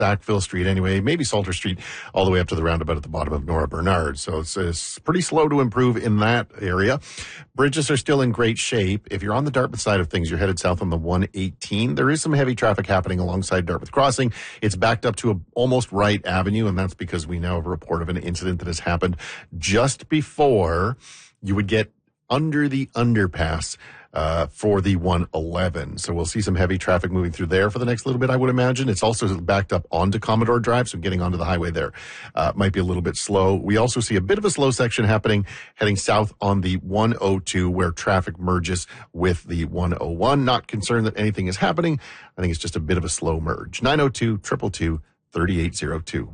Sackville Street anyway, maybe Salter Street, all the way up to the roundabout at the bottom of Nora Bernard. So it's pretty slow to improve in that area. Bridges are still in great shape. If you're on the Dartmouth side of things, you're headed south on the 118. There is some heavy traffic happening alongside Dartmouth Crossing. It's backed up to almost Wright Avenue, and that's because we now have a report of an incident that has happened just before you would get under the underpass for the 111. So we'll see some heavy traffic moving through there for the next little bit, I would imagine. It's also backed up onto Commodore Drive, so getting onto the highway there might be a little bit slow. We also see a bit of a slow section happening heading south on the 102 where traffic merges with the 101. Not concerned that anything is happening. I think it's just a bit of a slow merge. 902-222-3802.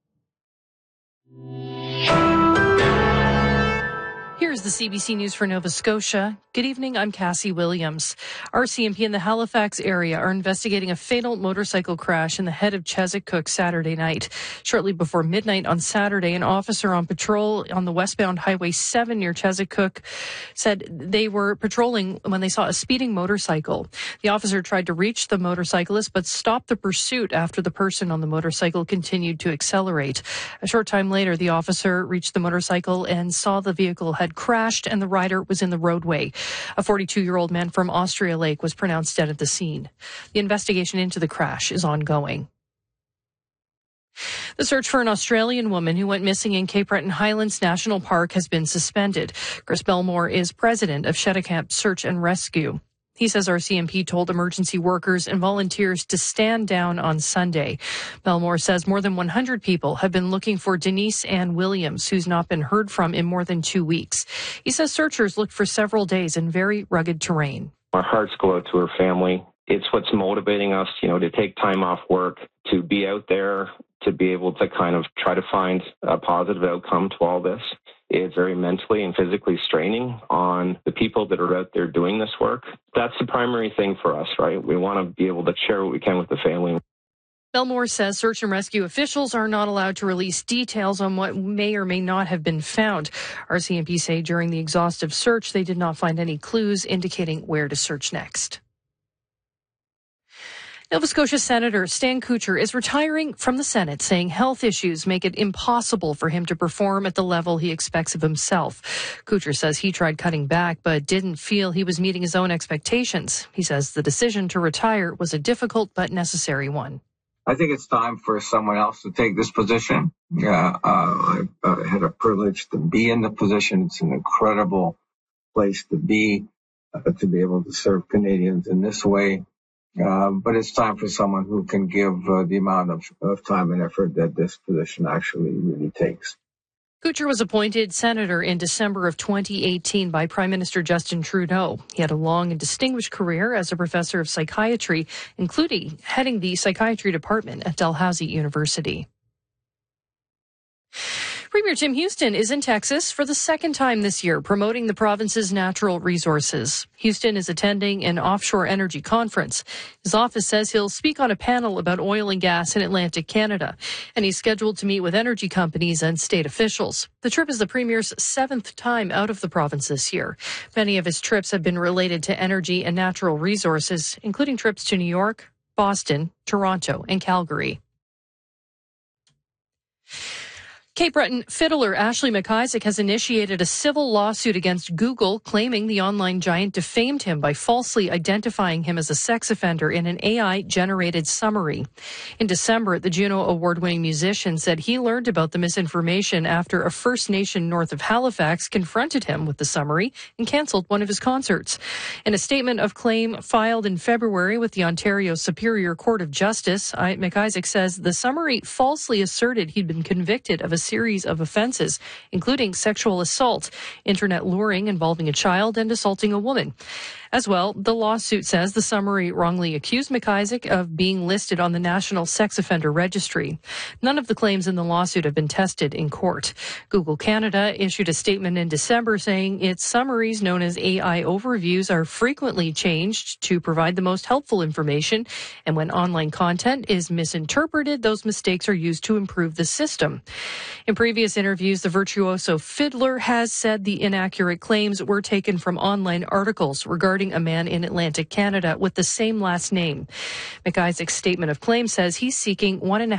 Here's the CBC News for Nova Scotia. Good evening, I'm Cassie Williams. RCMP in the Halifax area are investigating a fatal motorcycle crash in the head of Chesapeake Saturday night. Shortly before midnight on Saturday, an officer on patrol on the westbound Highway 7 near Chesapeake said they were patrolling when they saw a speeding motorcycle. The officer tried to reach the motorcyclist but stopped the pursuit after the person on the motorcycle continued to accelerate. A short time later, the officer reached the motorcycle and saw the vehicle had crashed and the rider was in the roadway. A 42-year-old man from Austria Lake was pronounced dead at the scene. The investigation into the crash is ongoing. The search for an Australian woman who went missing in Cape Breton Highlands National Park has been suspended. Chris Belmore is president of Cheticamp Search and Rescue. He says RCMP told emergency workers and volunteers to stand down on Sunday. Belmore says more than 100 people have been looking for Denise Ann Williams, who's not been heard from in more than 2 weeks. He says searchers looked for several days in very rugged terrain. Our hearts go out to her family. It's what's motivating us, to take time off work, to be out there, to be able to kind of try to find a positive outcome to all this. It's very mentally and physically straining on the people that are out there doing this work. That's the primary thing for us, right? We want to be able to share what we can with the family. Belmore says search and rescue officials are not allowed to release details on what may or may not have been found. RCMP say during the exhaustive search, they did not find any clues indicating where to search next. Nova Scotia Senator Stan Kuchar is retiring from the Senate, saying health issues make it impossible for him to perform at the level he expects of himself. Kuchar says he tried cutting back but didn't feel he was meeting his own expectations. He says the decision to retire was a difficult but necessary one. I think it's time for someone else to take this position. I had a privilege to be in the position. It's an incredible place to be able to serve Canadians in this way. But it's time for someone who can give the amount of time and effort that this position actually really takes. Kuchar was appointed senator in December of 2018 by Prime Minister Justin Trudeau. He had a long and distinguished career as a professor of psychiatry, including heading the psychiatry department at Dalhousie University. Premier Tim Houston is in Texas for the second time this year, promoting the province's natural resources. Houston is attending an offshore energy conference. His office says he'll speak on a panel about oil and gas in Atlantic Canada, and he's scheduled to meet with energy companies and state officials. The trip is the Premier's seventh time out of the province this year. Many of his trips have been related to energy and natural resources, including trips to New York, Boston, Toronto, and Calgary. Cape Breton fiddler Ashley McIsaac has initiated a civil lawsuit against Google, claiming the online giant defamed him by falsely identifying him as a sex offender in an AI-generated summary. In December, the Juno Award-winning musician said he learned about the misinformation after a First Nation north of Halifax confronted him with the summary and canceled one of his concerts. In a statement of claim filed in February with the Ontario Superior Court of Justice, McIsaac says the summary falsely asserted he'd been convicted of a series of offenses, including sexual assault, internet luring involving a child, and assaulting a woman. As well, the lawsuit says the summary wrongly accused McIsaac of being listed on the National Sex Offender Registry. None of the claims in the lawsuit have been tested in court. Google Canada issued a statement in December saying its summaries, known as AI overviews, are frequently changed to provide the most helpful information, and when online content is misinterpreted, those mistakes are used to improve the system. In previous interviews, the virtuoso fiddler has said the inaccurate claims were taken from online articles regarding regarding a man in Atlantic Canada with the same last name. McIsaac's statement of claim says he's seeking $1.5